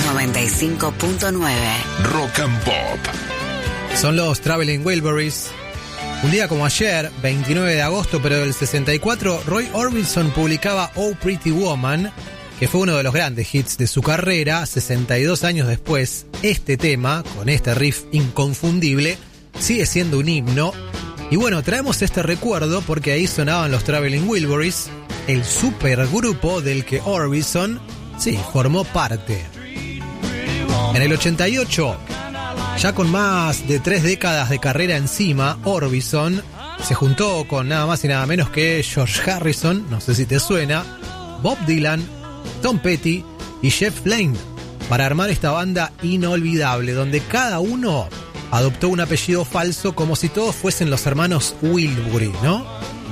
95.9 Rock and Pop. Son los Traveling Wilburys. Un día como ayer, 29 de agosto, pero del 64, Roy Orbison publicaba Oh Pretty Woman, que fue uno de los grandes hits de su carrera. 62 años después, este tema, con este riff inconfundible, sigue siendo un himno. Y bueno, traemos este recuerdo porque ahí sonaban los Traveling Wilburys, el supergrupo del que Orbison, sí, formó parte. En el 88, ya con más de 3 décadas de carrera encima, Orbison se juntó con nada más y nada menos que George Harrison, no sé si te suena, Bob Dylan, Tom Petty y Jeff Lynne para armar esta banda inolvidable, donde cada uno adoptó un apellido falso como si todos fuesen los hermanos Wilbury, ¿no?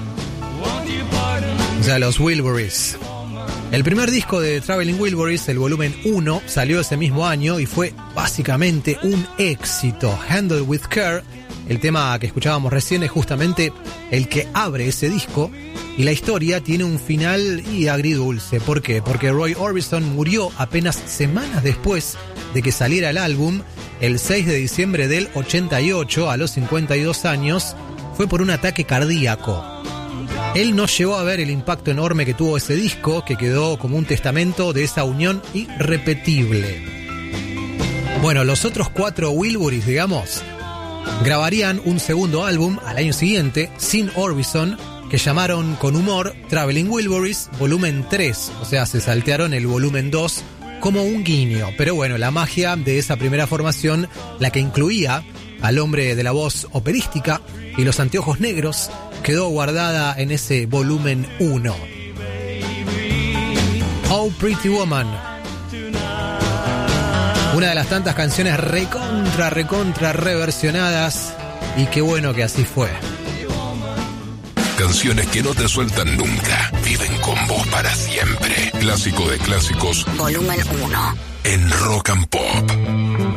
O sea, los Wilburys. El primer disco de Traveling Wilburys, el volumen 1, salió ese mismo año y fue básicamente un éxito. Handled with Care, el tema que escuchábamos recién, es justamente el que abre ese disco, y la historia tiene un final agridulce. ¿Por qué? Porque Roy Orbison murió apenas semanas después de que saliera el álbum, el 6 de diciembre del 88, a los 52 años, fue por un ataque cardíaco. Él no llegó a ver el impacto enorme que tuvo ese disco, que quedó como un testamento de esa unión irrepetible. Bueno, los otros 4 Wilburys, digamos, grabarían un segundo álbum al año siguiente, sin Orbison, que llamaron con humor Traveling Wilburys volumen 3, o sea, se saltearon el volumen 2 como un guiño. Pero bueno, la magia de esa primera formación, la que incluía al hombre de la voz operística y los anteojos negros, quedó guardada en ese volumen 1. Oh Pretty Woman, una de las tantas canciones recontra reversionadas, y qué bueno que así fue. Canciones que no te sueltan nunca, viven con vos para siempre. Clásico de clásicos, Volumen 1 en Rock and Pop.